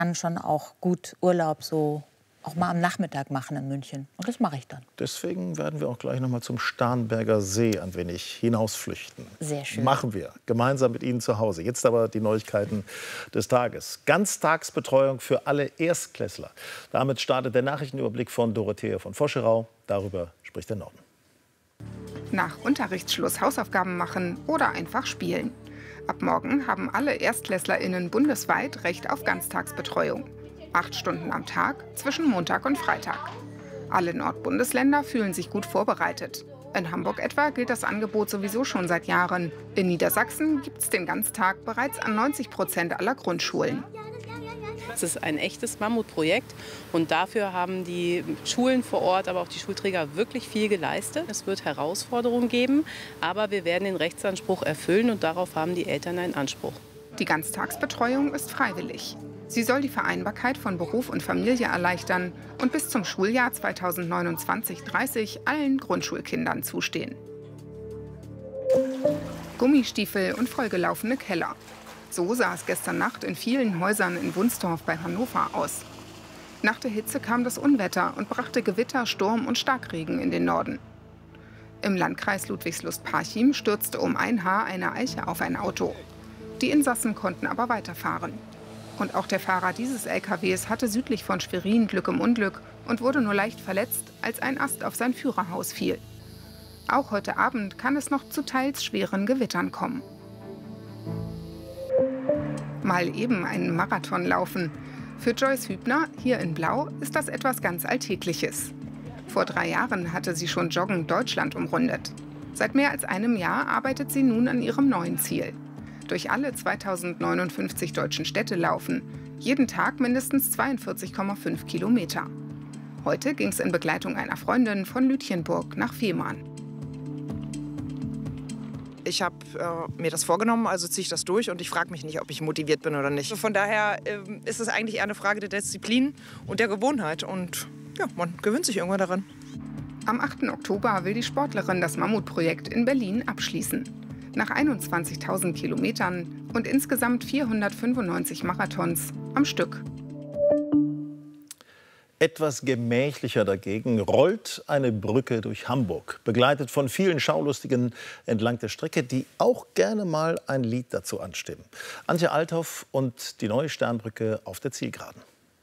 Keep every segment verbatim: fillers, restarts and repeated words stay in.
kann schon auch gut Urlaub so auch mal am Nachmittag machen in München. Und das mache ich dann. Deswegen werden wir auch gleich noch mal zum Starnberger See ein wenig hinausflüchten. Sehr schön. Machen wir gemeinsam mit Ihnen zu Hause. Jetzt aber die Neuigkeiten des Tages. Ganztagsbetreuung für alle Erstklässler. Damit startet der Nachrichtenüberblick von Dorothea von Voscherau. Darüber spricht der Norden. Nach Unterrichtsschluss Hausaufgaben machen oder einfach spielen. Ab morgen haben alle ErstklässlerInnen bundesweit Recht auf Ganztagsbetreuung. Acht Stunden am Tag zwischen Montag und Freitag. Alle Nordbundesländer fühlen sich gut vorbereitet. In Hamburg etwa gilt das Angebot sowieso schon seit Jahren. In Niedersachsen gibt es den Ganztag bereits an neunzig Prozent aller Grundschulen. Es ist ein echtes Mammutprojekt und dafür haben die Schulen vor Ort, aber auch die Schulträger wirklich viel geleistet. Es wird Herausforderungen geben, aber wir werden den Rechtsanspruch erfüllen und darauf haben die Eltern einen Anspruch. Die Ganztagsbetreuung ist freiwillig. Sie soll die Vereinbarkeit von Beruf und Familie erleichtern und bis zum Schuljahr zweitausendneunundzwanzig dreißig allen Grundschulkindern zustehen. Gummistiefel und vollgelaufene Keller. So sah es gestern Nacht in vielen Häusern in Wunstorf bei Hannover aus. Nach der Hitze kam das Unwetter und brachte Gewitter, Sturm und Starkregen in den Norden. Im Landkreis Ludwigslust-Parchim stürzte um ein Haar eine Eiche auf ein Auto. Die Insassen konnten aber weiterfahren. Und auch der Fahrer dieses L K Ws hatte südlich von Schwerin Glück im Unglück und wurde nur leicht verletzt, als ein Ast auf sein Führerhaus fiel. Auch heute Abend kann es noch zu teils schweren Gewittern kommen. Mal eben einen Marathon laufen. Für Joyce Hübner, hier in Blau, ist das etwas ganz Alltägliches. Vor drei Jahren hatte sie schon Joggen Deutschland umrundet. Seit mehr als einem Jahr arbeitet sie nun an ihrem neuen Ziel. Durch alle zweitausendneunundfünfzig deutschen Städte laufen. Jeden Tag mindestens zweiundvierzig Komma fünf Kilometer. Heute ging es in Begleitung einer Freundin von Lütjenburg nach Fehmarn. Ich habe äh, mir das vorgenommen, also ziehe ich das durch und ich frage mich nicht, ob ich motiviert bin oder nicht. Von daher äh, ist es eigentlich eher eine Frage der Disziplin und der Gewohnheit und ja, man gewöhnt sich irgendwann daran. Am achten Oktober will die Sportlerin das Mammutprojekt in Berlin abschließen. Nach einundzwanzigtausend Kilometern und insgesamt vierhundertfünfundneunzig Marathons am Stück. Etwas gemächlicher dagegen rollt eine Brücke durch Hamburg, begleitet von vielen Schaulustigen entlang der Strecke, die auch gerne mal ein Lied dazu anstimmen. Antje Althoff und die neue Sternbrücke auf der Zielgeraden.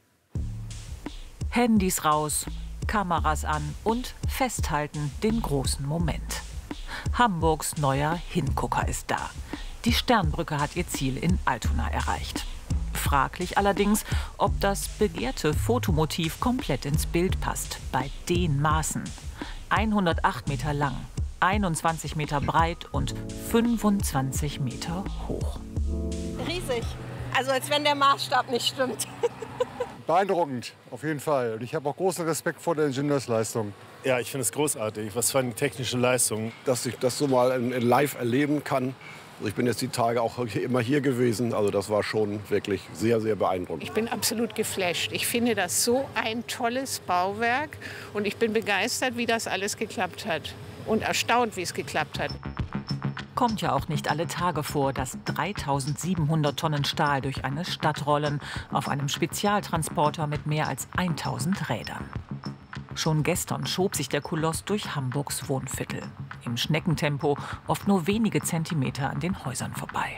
Handys raus, Kameras an und festhalten den großen Moment. Hamburgs neuer Hingucker ist da. Die Sternbrücke hat ihr Ziel in Altona erreicht. Fraglich allerdings, ob das begehrte Fotomotiv komplett ins Bild passt. Bei den Maßen. hundertacht Meter lang, einundzwanzig Meter breit und fünfundzwanzig Meter hoch. Riesig. Also als wenn der Maßstab nicht stimmt. Beeindruckend, auf jeden Fall. Und ich habe auch großen Respekt vor der Ingenieursleistung. Ja, ich finde es großartig. Was für eine technische Leistung. Dass ich das so mal in, in live erleben kann. Also ich bin jetzt die Tage auch immer hier gewesen. Also das war schon wirklich sehr, sehr beeindruckend. Ich bin absolut geflasht. Ich finde das so ein tolles Bauwerk. Und ich bin begeistert, wie das alles geklappt hat. Und erstaunt, wie es geklappt hat. Kommt ja auch nicht alle Tage vor, dass dreitausendsiebenhundert Tonnen Stahl durch eine Stadt rollen, auf einem Spezialtransporter mit mehr als tausend Rädern. Schon gestern schob sich der Koloss durch Hamburgs Wohnviertel. Im Schneckentempo, oft nur wenige Zentimeter an den Häusern vorbei.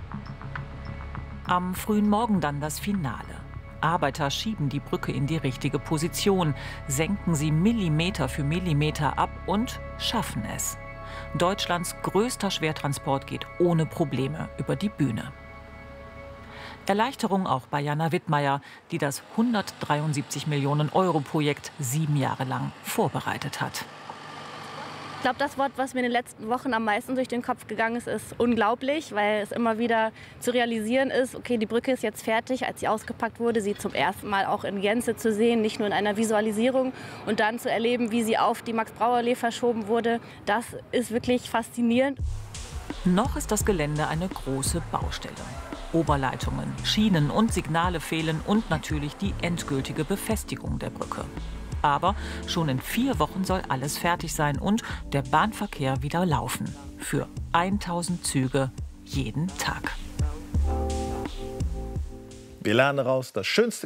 Am frühen Morgen dann das Finale. Arbeiter schieben die Brücke in die richtige Position, senken sie Millimeter für Millimeter ab und schaffen es. Deutschlands größter Schwertransport geht ohne Probleme über die Bühne. Erleichterung auch bei Jana Wittmeier, die das hundertdreiundsiebzig Millionen Euro Projekt sieben Jahre lang vorbereitet hat. Ich glaube, das Wort, was mir in den letzten Wochen am meisten durch den Kopf gegangen ist, ist unglaublich, weil es immer wieder zu realisieren ist, okay, die Brücke ist jetzt fertig, als sie ausgepackt wurde, sie zum ersten Mal auch in Gänze zu sehen, nicht nur in einer Visualisierung und dann zu erleben, wie sie auf die Max-Brauer-Allee verschoben wurde. Das ist wirklich faszinierend. Noch ist das Gelände eine große Baustelle. Oberleitungen, Schienen und Signale fehlen und natürlich die endgültige Befestigung der Brücke. Aber schon in vier Wochen soll alles fertig sein und der Bahnverkehr wieder laufen. Für tausend Züge jeden Tag. Wir lernen daraus, das schönste